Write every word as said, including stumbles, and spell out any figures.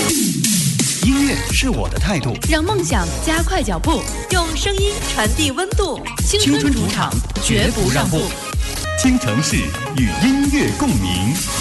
音乐是我的态度， 让梦想加快脚步，用声音传递温度。青春主场，绝不让步。 倾城市与音乐共鸣。